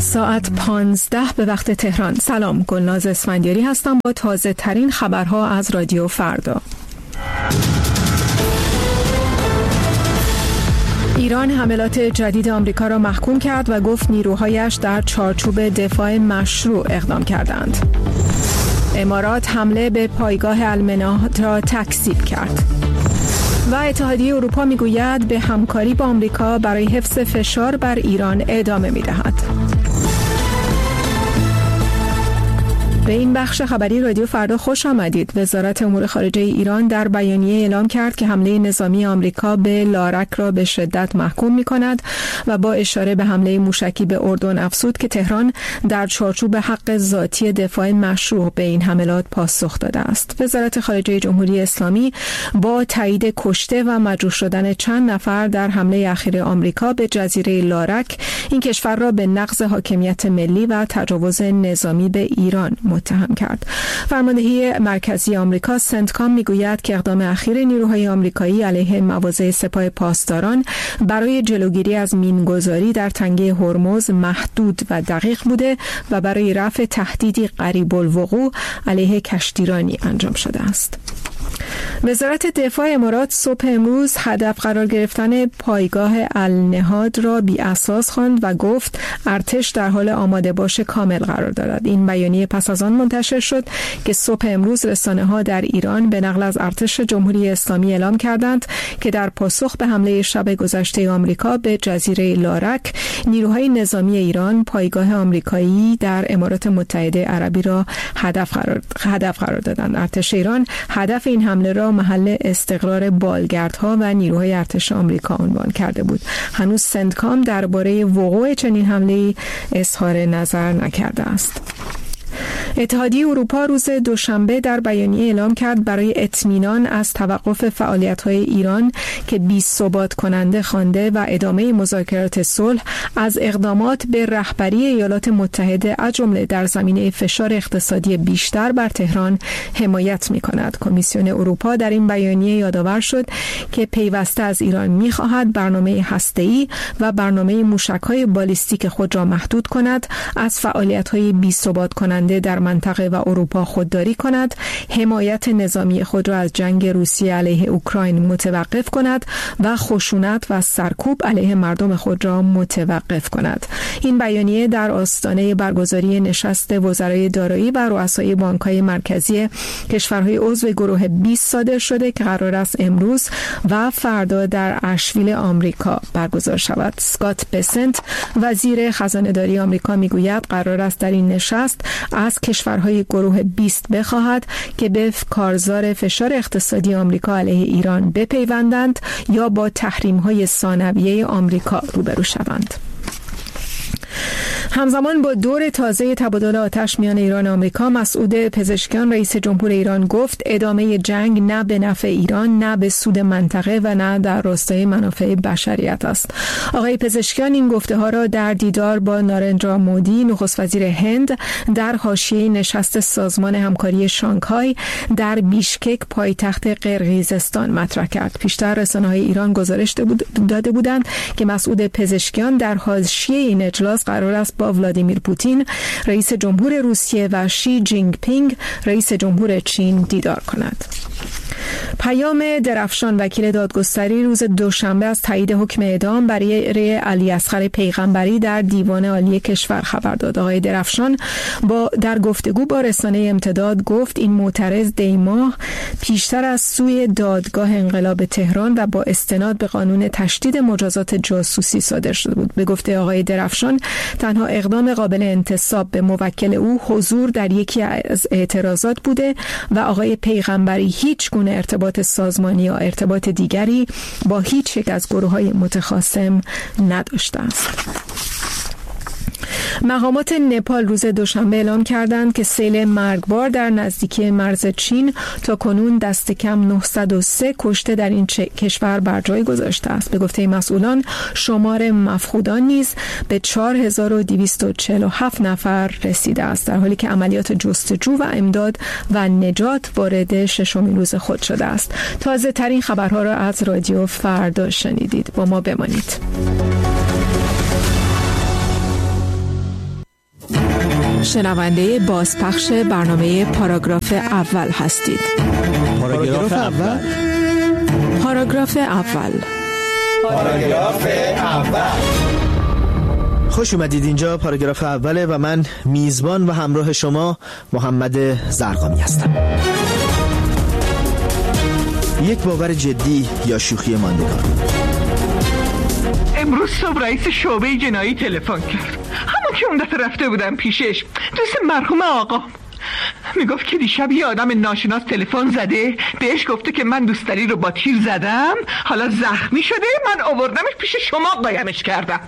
ساعت 15 به وقت تهران. سلام، گلناز اسفندیاری هستم با تازه ترین خبرها از رادیو فردا. ایران حملات جدید آمریکا را محکوم کرد و گفت نیروهایش در چارچوب دفاع مشروع اقدام کردند. امارات حمله به پایگاه المناع را تکذیب کرد. و اتحادیه اروپا میگوید به همکاری با آمریکا برای حفظ فشار بر ایران ادامه میدهد. به این بخش خبری رادیو فردا خوش آمدید. وزارت امور خارجه ایران در بیانیه اعلام کرد که حمله نظامی آمریکا به لارک را به شدت محکوم می‌کند و با اشاره به حمله موشکی به اردن افزود که تهران در چارچوب حق ذاتی دفاع مشروع به این حملات پاسخ داده است. وزارت خارجه جمهوری اسلامی با تایید کشته و مجروح شدن چند نفر در حمله اخیر آمریکا به جزیره لارک این کشور را به نقض حاکمیت ملی و تجاوز نظامی به ایران متهم کرد. فرماندهی مرکزی آمریکا سنتکام میگوید که اقدام اخیر نیروهای آمریکایی علیه مواضع سپاه پاسداران برای جلوگیری از مینگذاری در تنگه هرمز محدود و دقیق بوده و برای رفع تهدیدی قریب الوقوع علیه کشتیرانی انجام شده است. وزارت دفاع امارات صبح امروز هدف قرار گرفتن پایگاه النهاد را بی اساس خواند و گفت ارتش در حال آماده باش کامل قرار دارد. این بیانیه پس از آن منتشر شد که صبح امروز رسانه‌ها در ایران به نقل از ارتش جمهوری اسلامی اعلام کردند که در پاسخ به حمله شب گذشته آمریکا به جزیره لارک نیروهای نظامی ایران پایگاه آمریکایی در امارات متحده عربی را هدف قرار دادند. ارتش ایران هدف این حمله را محل استقرار بالگردها و نیروهای ارتش آمریکا عنوان کرده بود. هنوز سنتکام درباره وقوع چنین حمله‌ای اظهار نظر نکرده است. اتحادیه اروپا روز دوشنبه در بیانیه اعلام کرد برای اطمینان از توقف فعالیت‌های ایران که بی‌ثبات کننده خوانده و ادامه مذاکرات صلح از اقدامات به رهبری ایالات متحده از جمله در زمینه فشار اقتصادی بیشتر بر تهران حمایت می‌کند. کمیسیون اروپا در این بیانیه یادآور شد که پیوسته از ایران می‌خواهد برنامه هسته‌ای و برنامه موشک‌های بالیستیک خود را محدود کند، از فعالیت‌های بی‌ثبات کننده در منطقه و اروپا خودداری کند، حمایت نظامی خود را از جنگ روسیه علیه اوکراین متوقف کند و خشونت و سرکوب علیه مردم خود را متوقف کند. این بیانیه در آستانه برگزاری نشست وزرای دارایی و رؤسای بانک‌های مرکزی کشورهای عضو گروه 20 صادر شده که قرار است امروز و فردا در اشویل آمریکا برگزار شود. اسکات بسنت وزیر خزانه‌داری آمریکا میگوید قرار است در این نشست از کشورهای گروه 20 بخواهد که به کارزار فشار اقتصادی آمریکا علیه ایران بپیوندند یا با تحریم‌های ثانویه آمریکا روبرو شوند. همزمان با دور تازه تبادل آتش میان ایران و آمریکا، مسعود پزشکیان رئیس جمهور ایران گفت ادامه جنگ نه به نفع ایران، نه به سود منطقه و نه در راستای منافع بشریت است. آقای پزشکیان این گفته ها را در دیدار با نارندرا مودی نخست وزیر هند در حاشیه نشست سازمان همکاری شانگهای در بیشکک پایتخت قرقیزستان مطرح کرد. پیشتر رسانه‌های ایران گزارش داده بودند که مسعود پزشکیان در حاشیه این اجلاس قرار است با ولادیمیر پوتین رئیس جمهور روسیه و شی جینگ پینگ رئیس جمهور چین دیدار کند. پیام درفشان وکیل دادگستری روز دوشنبه از تایید حکم اعدام برای علی اصغر پیغمبری در دیوان عالی کشور خبر داد. آقای درفشان در گفتگو با رسانه امتداد گفت این معترض دیماه پیشتر از سوی دادگاه انقلاب تهران و با استناد به قانون تشدید مجازات جاسوسی صادر شده بود. به گفته آقای درفشان تنها اقدام قابل انتساب به موکل او حضور در یکی از اعتراضات بوده و آقای پیغمبری هیچ گونه ارتباط سازمانی یا ارتباط دیگری با هیچ یک از گروه‌های متخاصم نداشته است. مقامات نپال روز دوشنبه اعلام کردند که سیل مرگبار در نزدیکی مرز چین تا کنون دست کم 903 کشته در این کشور بر جای گذاشته است. به گفته مسئولان شمار مفقودان نیز به 4247 نفر رسیده است، در حالی که عملیات جستجو و امداد و نجات وارد ششمین روز خود شده است. تازه ترین خبرها را از رادیو فردا شنیدید. با ما بمانید. شنونده بازپخش برنامه پاراگراف اول هستید. پاراگراف اول. پاراگراف اول. پاراگراف اول. خوش اومدید. اینجا پاراگراف اوله و من میزبان و همراه شما محمد زرقامی هستم. یک باور جدی یا شوخی ماندگار. امروز صبح رئیس شعبه جنایی تلفن کرد، همون که اون دفعه رفته بودم پیشش، دوست مرحوم آقا. میگفت که دیشب یه آدم ناشناس تلفن زده، بهش گفته که من دوستری رو با تیر زدم، حالا زخمی شده، من آوردمش پیش شما قایمش کردم.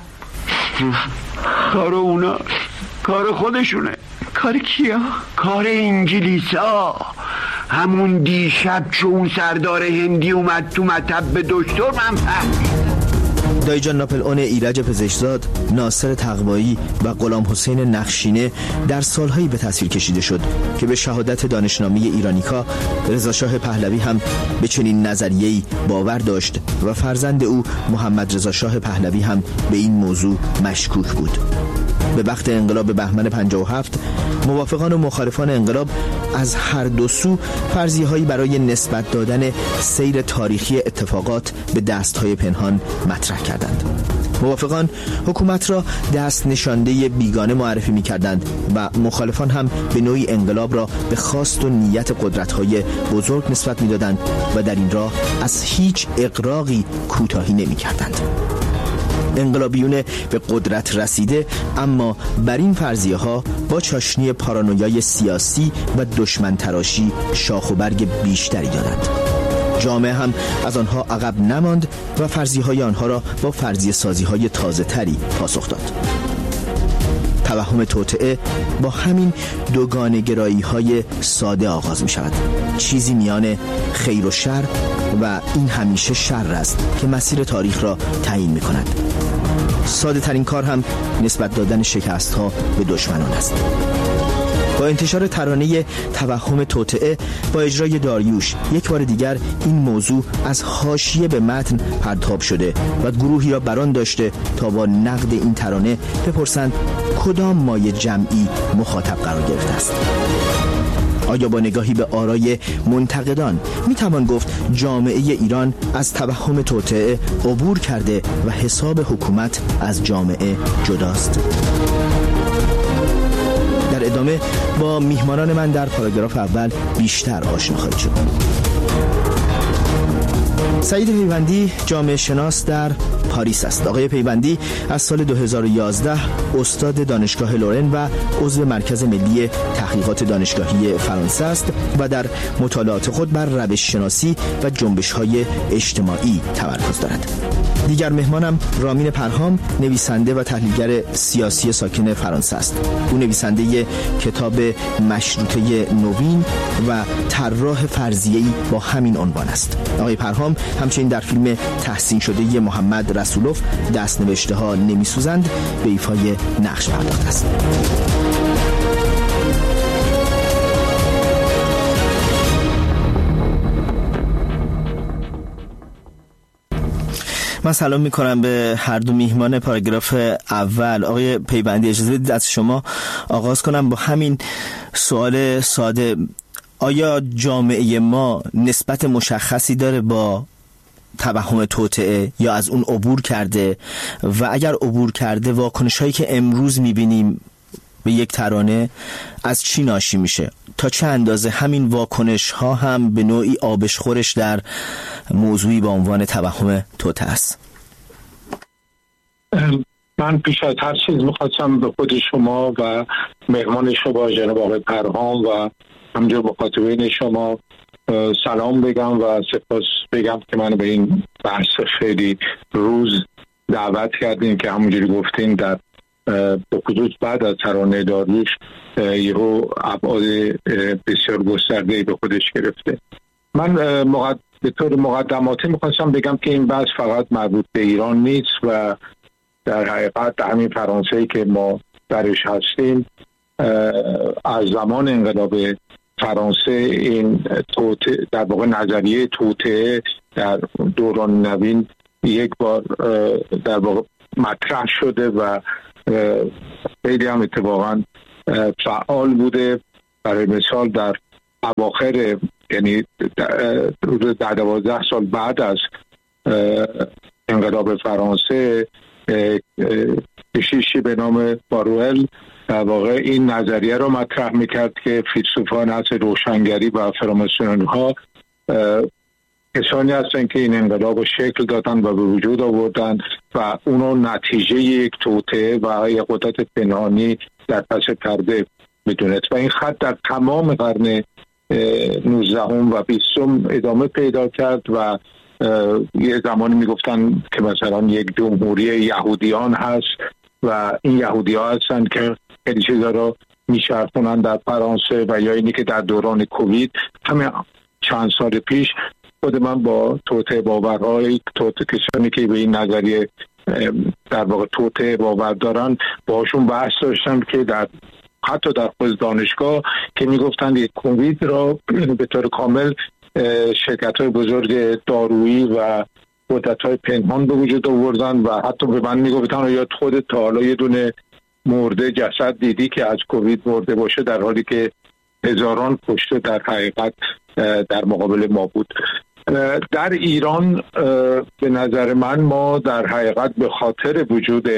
کار اونا، کار خودشونه. کار کیا؟ کار انگلیسا. همون دیشب چون سردار هندی اومد تو مطب به دکتر من فهمید. دایی جان ناپل اون ایرج پزشکزاد، ناصر تقوایی و غلام حسین نخشینه در سالهایی به تصویر کشیده شد که به شهادت دانشنامه ایرانیکا رضا شاه پهلوی هم به چنین نظریه‌ای باور داشت و فرزند او محمد رضا شاه پهلوی هم به این موضوع مشکوک بود. به وقت انقلاب بهمن 57 موافقان و مخالفان انقلاب از هر دو سو فرضیه‌هایی برای نسبت دادن سیر تاریخی اتفاقات به دست‌های پنهان مطرح کردند. موافقان حکومت را دست نشانده بیگانه معرفی می‌کردند و مخالفان هم به نوعی انقلاب را به خواست و نیت قدرت‌های بزرگ نسبت می‌دادند و در این راه از هیچ اغراقی کوتاهی نمی‌کردند. انقلابیون به قدرت رسیده اما بر این فرضیه ها با چاشنی پارانویای سیاسی و دشمن تراشی شاخ و برگ بیشتری دادند. جامعه هم از آنها عقب نماند و فرضیه های آنها را با فرضیه سازی های تازه تری پاسخ داد. توهم توطئه با همین دوگانه گرایی های ساده آغاز می شود. چیزی میان خیر و شر و این همیشه شر است که مسیر تاریخ را تعیین می کند. ساده ترین کار هم نسبت دادن شکست ها به دشمنان است. با انتشار ترانه توهم توطئه با اجرای داریوش یک بار دیگر این موضوع از حاشیه به متن پرتاب شده و گروهی را بران داشته تا با نقد این ترانه بپرسند کدام مایه جمعی مخاطب قرار گرفته است. آیا با نگاهی به آرای منتقدان میتوان گفت جامعه ایران از توهم توطئه عبور کرده و حساب حکومت از جامعه جداست؟ در ادامه با میهمانان من در پاراگراف اول بیشتر آشنا خواهید شد. سعید پیوندی جامعه شناس در پاریس است. آقای پیوندی از سال 2011 استاد دانشگاه لورن و عضو مرکز ملی تحقیقات دانشگاهی فرانسه است و در مطالعات خود بر روش شناسی و جنبش‌های اجتماعی تمرکز دارد. دیگر مهمانم رامین پرهام، نویسنده و تحلیلگر سیاسی ساکن فرانسه است. او نویسنده کتاب مشروطه نوین و طراح فرضیه‌ای با همین عنوان است. آقای پرهام همچنین در فیلم تحسین شده محمد رسولوف دست نوشته ها نمیسوزند به ایفای نقش پرداخته است. من سلام میکنم به هر دو میهمان پاراگراف اول. آقای پیوندی اجازه بدید از شما آغاز کنم با همین سوال ساده. آیا جامعه ما نسبت مشخصی داره با توهم توطئه یا از اون عبور کرده و اگر عبور کرده واکنش هایی که امروز میبینیم به یک ترانه از چی ناشی میشه؟ تا چه اندازه همین واکنش ها هم به نوعی آبشخورش در موضوعی با عنوان توهم توطئه است؟ من پیش از هر چیز میخواستم به خود شما و مهمان شما جناب آقای پرهام و همجور مخاطبین شما سلام بگم و سپاس بگم که من به این بحث خیلی روز دعوت کردین که همونجوری گفتین در به خصوص بعد از ترانه داریوش یهو ابعاد بسیار گسترده‌ای به خودش گرفته. من به طور مقدماتی میخواستم بگم که این بحث فقط مربوط به ایران نیست و در حقیقت همین فرانسه‌ای که ما درش هستیم از زمان انقلاب فرانسه این توطئه در واقع نظریه توطئه در دوران نوین یک بار در واقع مطرح شده و خیلی هم اتفاقا فعال بوده. برای مثال در اواخر، یعنی 12 سال بعد از انقلاب فرانسه، کشیشی به نام باروئل در واقع این نظریه رو مطرح میکرد که فیلسوفان از روشنگری و فراماسونری ها کسانی هستن که این انقلاب رو شکل دادن و به وجود آوردن و اونو نتیجه یک توطئه و یک قدرت پنهانی در پس پرده میدونست و این خط در تمام قرن 19 و 20 ادامه پیدا کرد و یه زمانی میگفتن که مثلا یک جمهوری یهودیان هست و این یهودی ها هستن که خیلی چیزا رو میشرخونن در فرانسه، و یا اینی که در دوران کووید همه چند سال پیش خود من با توطئه باورهای کسانی که به این نظریه در واقع توطئه باور دارن باشون بحث داشتم که حتی در خود دانشگاه که میگفتن یک کووید را به طور کامل شرکت‌های بزرگ دارویی و قدرت‌های پنهان به وجود آوردن و حتی به من میگفتن یا خودت تا حالا یه دونه مرده جسد دیدی که از کووید مرده باشه، در حالی که هزاران کشته در حقیقت در مقابل ما بود. در ایران به نظر من ما در حقیقت به خاطر وجود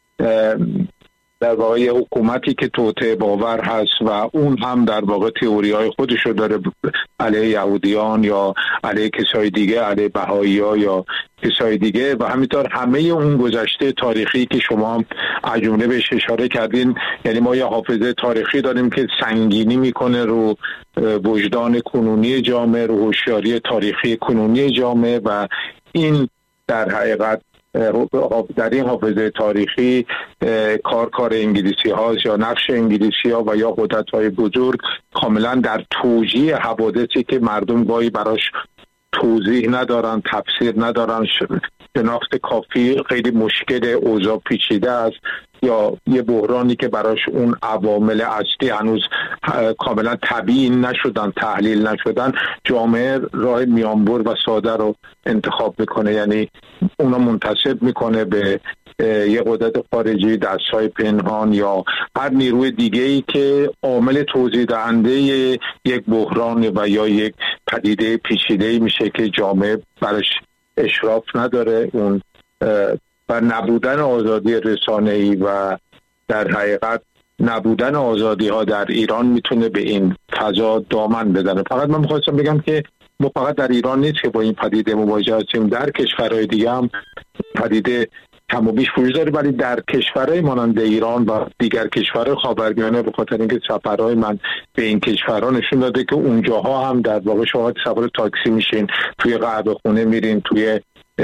در واقع حکومتی که توطئه باور هست و اون هم در واقع تئوری‌های خودشو داره علیه یهودیان یا علیه کسای دیگه، علیه بهائی‌ها یا کسای دیگه، و همینطور همه اون گذشته تاریخی که شما هم از جمله بهش اشاره کردین، یعنی ما یه حافظه تاریخی داریم که سنگینی میکنه رو وجدان کنونی جامعه، رو هوشیاری تاریخی کنونی جامعه، و این در حقیقت در این حافظه تاریخی کار انگلیسی هاست یا نقش انگلیسی ها و یا قدرت های بزرگ کاملا در توجیه حوادثی که مردم گاهی براش توضیح ندارن، تفسیر ندارن، شناخت کافی، خیلی مشکل، اوضاع پیچیده است یا یه بحرانی که براش اون عوامل اصلی هنوز کاملا تبیین نشدن، تحلیل نشدن، جامعه راه میانبر و ساده رو انتخاب میکنه، یعنی اونا منتسب میکنه به یه قدرت خارجی، دستهای پنهان یا هر نیروی دیگه‌ای که عامل توضیح دهنده یک بحران و یا یک پدیده پیچیده‌ای میشه که جامعه براش اشراف نداره. اون و نبودن آزادی رسانه‌ای و در حقیقت نبودن آزادی ها در ایران میتونه به این فضا دامن بزنه. فقط من میخواستم بگم که ما فقط در ایران نیست که با این پدیده مواجه هستیم، در کشورهای دیگه هم پدیده کم و بیش وجود داره، ولی در کشورهای مانند ایران و دیگر کشورهای خاورمیانه به خاطر اینکه سفرهای من به این کشورها نشون داده که اونجاها هم در واقع شما سوار تاکسی میشین، توی قهوه خونه میرین، توی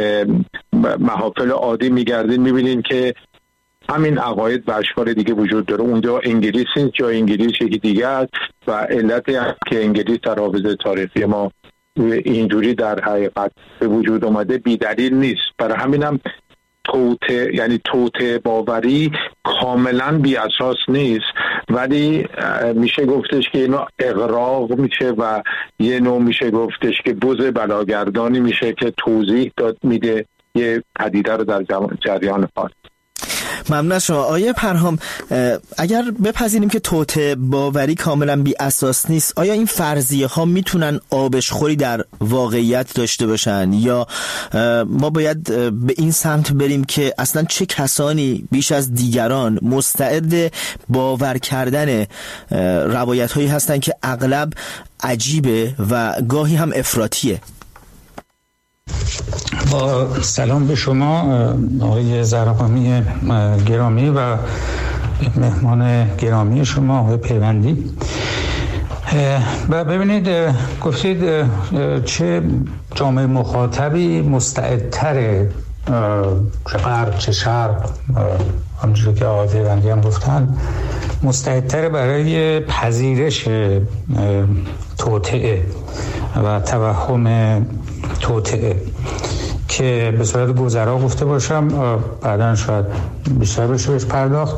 محافل عادی میگردین، میبینین که همین عقاید به اشکال دیگه وجود داره. اونجا انگلیس نیست، جا انگلیس یکی دیگه است و علت که انگلیس در حافظه تاریخی ما اینجوری در حقیقت به وجود اومده بی دلیل نیست. برای همینم توطئه باوری کاملا بی اساس نیست، ولی میشه گفتش که اینو اغراق میشه و یه نوع میشه گفتش که بز بلاگردانی میشه که توضیح داد میده یه پدیده رو در جریان حال. ممنون از شما آیه پرهام. اگر بپذیریم که توطئه باوری کاملا بی اساس نیست، آیا این فرضیه ها میتونن آبشخوری در واقعیت داشته باشن، یا ما باید به این سمت بریم که اصلا چه کسانی بیش از دیگران مستعد باور کردن روایت هایی هستن که اغلب عجیبه و گاهی هم افراطیه؟ با سلام به شما آقای زرقامی گرامی و مهمان گرامی شما آقای پیوندی. و ببینید گفتید چه جامعه مخاطبی مستعدتره، چه غرب چه شرق، همونجور که آقای پیوندی هم گفتن، مستعدتره برای پذیرش توطئه و توهم توطئه که به صورت گذرا گفته باشم، بعداً شاید بیشتر بشه بهش پرداخت.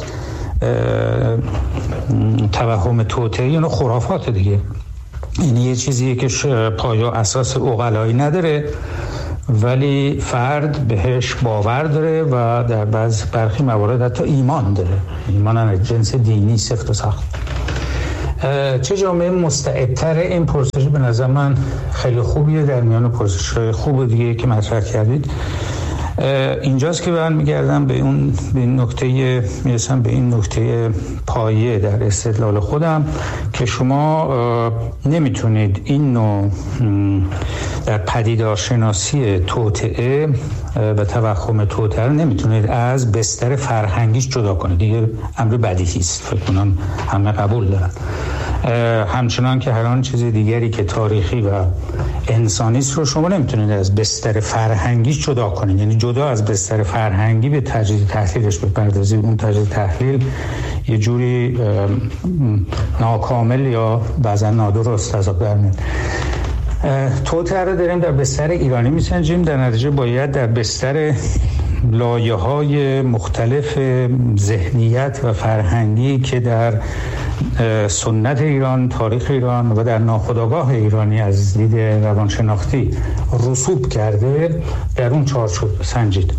توهم توطئه یعنی خرافات دیگه، یعنی یه چیزیه که پایه و اساس عقلایی نداره ولی فرد بهش باور داره و در برخی موارد حتی ایمان داره. ایمان از جنس دینی سفت و سخت. چه جامعه مستعدتره؟ این پرسش به نظر من خیلی خوبیه در میان پرسش‌های خوب دیگه که مطرح کردید. اینجاست که برمیگردم به این نکته، میرسم به این نکته پایه در استدلال خودم که شما نمیتونید این نوع در پدیدارشناسی توطئه و توهم توطئه رو نمیتونید از بستر فرهنگیش جدا کنید. دیگه امر بدیهی است، فکر کنم همه قبول دارن. همچنان که هر آن چیز دیگری که تاریخی و انسانی است رو شما نمیتونید از بستر فرهنگیش جدا کنید، یعنی جدا از بستر فرهنگی به تجزیه تحلیلش بپردازید. اون تجزیه تحلیل یه جوری ناکامل یا بعضا نادرست از آب در میاد. توطئه رو داریم در بستر ایرانی میسنجیم، در نتیجه باید در بستر لایه‌های مختلف ذهنیت و فرهنگی که در سنت ایران، تاریخ ایران و در ناخودآگاه ایرانی از دید روانشناختی رسوب کرده در اون چارچوب سنجید.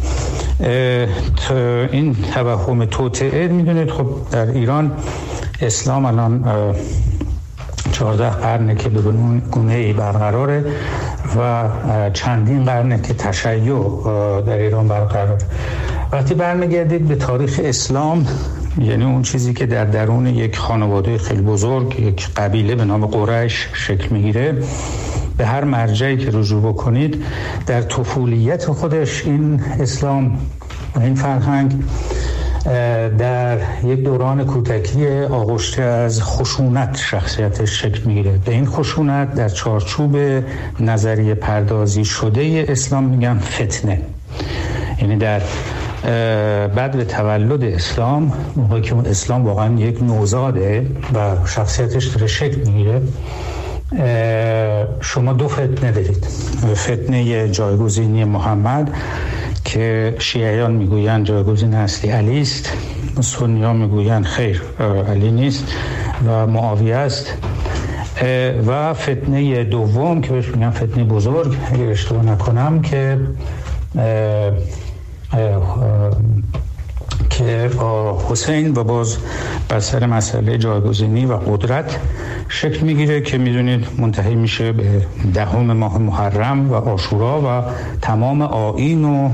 این توهم توطئه میدونید خب در ایران اسلام الان 14 قرنه که به گونه‌ای برقراره و چندین قرنه که تشیع در ایران برقراره. وقتی برمیگردید به تاریخ اسلام، یعنی اون چیزی که در درون یک خانواده خیلی بزرگ، یک قبیله به نام قریش شکل میگیره، به هر مرجعی که رجوع بکنید در طفولیت خودش این اسلام و این فرهنگ در یک دوران کوتکی آغشته از خشونت شخصیتش شکل میگیره. به این خشونت در چارچوب نظریه پردازی شده اسلام میگن فتنه. یعنی در بعد به تولد اسلام، موقعی که اون اسلام واقعا یک نوزاده و شخصیتش داره شکل میگیره، شما دو فتنه دارید. فتنه جایگزینی محمد که شیعیان میگویند جایگزین اصلی علی است، سنیان میگویند خیر علی نیست و معاویه است، و فتنه دوم که بهش میگن فتنه بزرگ اگر اشتباه نکنم که حسین و باز بر سر مسئله جایگزینی و قدرت شکل میگیره که میدونید منتهی میشه به 10 ماه محرم و عاشورا و تمام آیین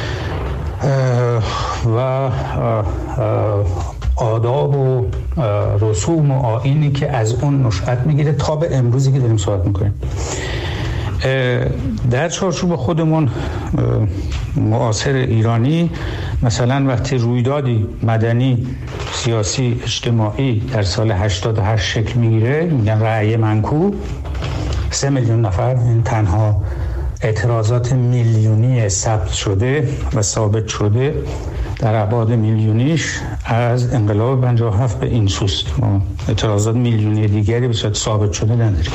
و آداب و رسوم و آیینی که از اون نشأت میگیره تا به امروزی که داریم صحبت میکنیم. در چارچوب خودمون معاصر ایرانی، مثلا وقتی رویدادی مدنی، سیاسی، اجتماعی در سال 88 شکل میگیره، میگن رأی منکوب، 3 میلیون نفر، این تنها اعتراضات میلیونی ثبت شده و ثابت شده در ابعاد میلیونیش از انقلاب 57 به این سوست. ما اعتراضات میلیونی دیگری به صورت ثابت شده نداریم.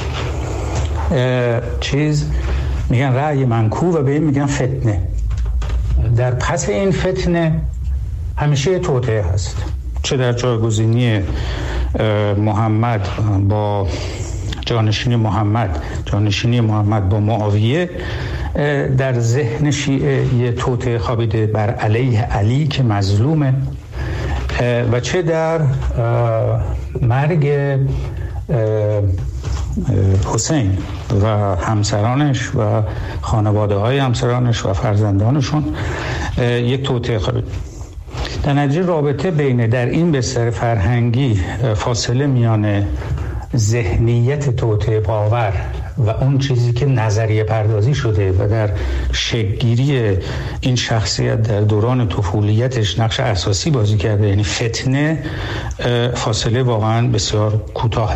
میگن رأی منکوب و به این میگن فتنه. در پس این فتنه همیشه توطئه هست، چه در جایگزینی محمد با جانشینی محمد با معاویه، در ذهن شیعه یه توطئه خوابیده بر علیه علی که مظلومه، و چه در مرگ حسین و همسرانش و خانواده های همسرانش و فرزندانشون یک توطئه خوابیده. در نتیجه رابطه بین در این بستر فرهنگی فاصله میان ذهنیت توطئه باور و اون چیزی که نظریه پردازی شده و در شکل‌گیری این شخصیت در دوران طفولیتش نقش اساسی بازی کرده، یعنی فتنه، فاصله واقعا بسیار کوتاه.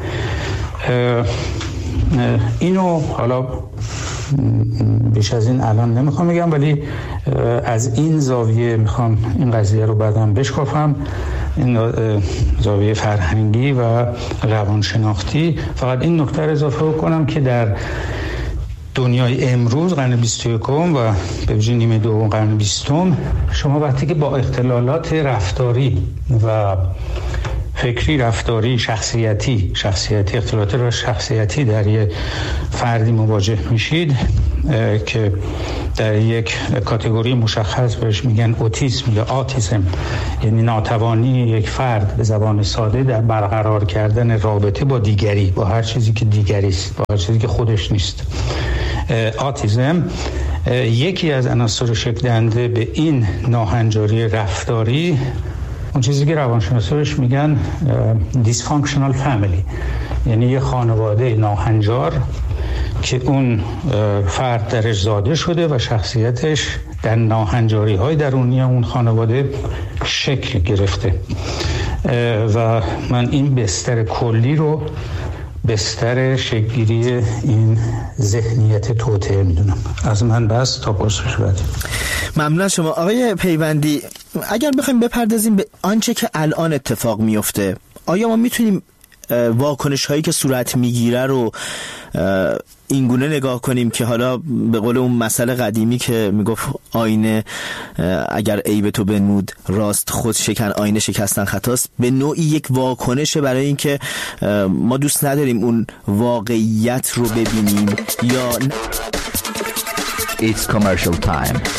اینو حالا بیش از این الان نمیخوام بگم، ولی از این زاویه میخوام این قضیه رو بعداً بشکافم، این زاویه فرهنگی و روانشناختی. فقط این نکته رو اضافه بکنم که در دنیای امروز قرن 21 و به ویژه نیمه دوم قرن 20، شما وقتی که با اختلالات رفتاری و فکری، رفتاری، شخصیتی اختلالات شخصیتی در یه فردی مواجه میشید، که در یک کاتگوری مشخص بهش میگن اوتیسم یا آتیسم، یعنی ناتوانی یک فرد به زبان ساده در برقرار کردن رابطه با دیگری، با هر چیزی که دیگری است، با هر چیزی که خودش نیست. آتیسم یکی از عناصر شکل دهنده به این ناهنجاری رفتاری، اون چیزی که روانشناسا بهش میگن dysfunctional family، یعنی یه خانواده ناهنجار که اون فرد درش زاده شده و شخصیتش در ناهنجاری های درونی اون خانواده شکل گرفته. و من این بستر کلی رو بستر شکلگیری این ذهنیت توطئه میدونم. از من بس تا پرسش بعدی. ممنون شما آقای پیوندی. اگر بخوایم بپردازیم به آنچه که الان اتفاق میفته، آیا ما میتونیم واکنش هایی که صورت میگیره رو اینگونه نگاه کنیم که حالا به قول اون مسئله قدیمی که میگفت آینه اگر عیب تو بنمود راست خود شکن، آینه شکستن خطاست، به نوعی یک واکنش برای این که ما دوست نداریم اون واقعیت رو ببینیم یا It's commercial time.